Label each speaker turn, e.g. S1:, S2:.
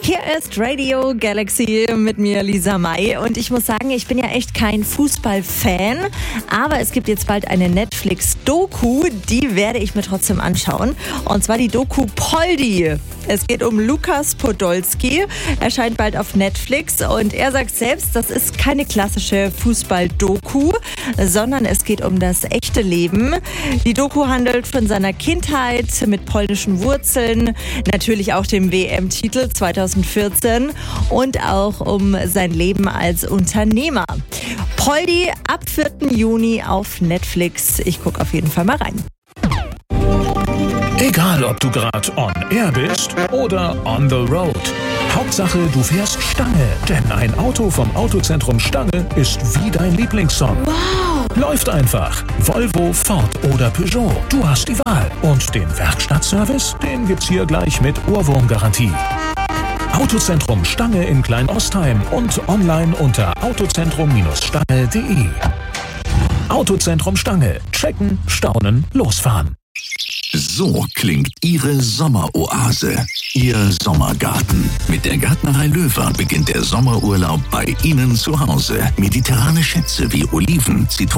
S1: Hier ist Radio Galaxy mit mir, Lisa May. Und ich muss sagen, ich bin ja echt kein Fußballfan. Aber es gibt jetzt bald eine Netflix-Doku, die werde ich mir trotzdem anschauen. Und zwar die Doku Poldi. Es geht um Lukas Podolski, erscheint bald auf Netflix. Und er sagt selbst, das ist keine klassische Fußball-Doku, sondern es geht um das echte Leben. Die Doku handelt von seiner Kindheit mit polnischen Wurzeln, natürlich auch dem WM-Titel 2014 und auch um sein Leben als Unternehmer. Poldi ab 4. Juni auf Netflix. Ich gucke auf jeden Fall mal rein.
S2: Egal, ob du gerade on air bist oder on the road. Hauptsache, du fährst Stange, denn ein Auto vom Autozentrum Stange ist wie dein Lieblingssong.
S1: Wow!
S2: Läuft einfach. Volvo, Ford oder Peugeot. Du hast die Wahl. Und den Werkstattservice, den gibt's hier gleich mit Ohrwurmgarantie. Autozentrum Stange in Kleinostheim und online unter autozentrum-stange.de. Autozentrum Stange. Checken, staunen, losfahren.
S3: So klingt Ihre Sommeroase, Ihr Sommergarten. Mit der Gärtnerei Löwer beginnt der Sommerurlaub bei Ihnen zu Hause. Mediterrane Schätze wie Oliven, Zitronen